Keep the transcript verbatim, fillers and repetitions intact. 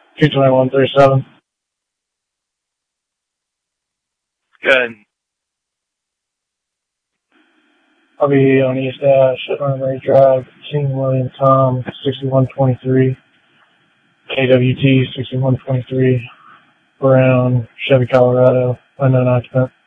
two twenty-one thirty-seven. Good. I'll be on East Ave, Shipment Ray Drive, King William Tom, sixty-one twenty-three, K W T, sixty-one twenty-three, Brown, Chevy, Colorado, unknown occupant.